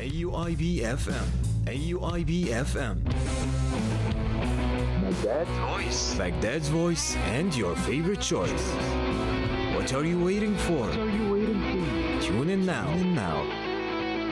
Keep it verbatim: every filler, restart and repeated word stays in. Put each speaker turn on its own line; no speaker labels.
A U I B F M. A U I B F M.
Baghdad's
Voice. Baghdad's voice and your favorite choice. What are you waiting for?
What are you waiting for?
Tune in now. Tune in now.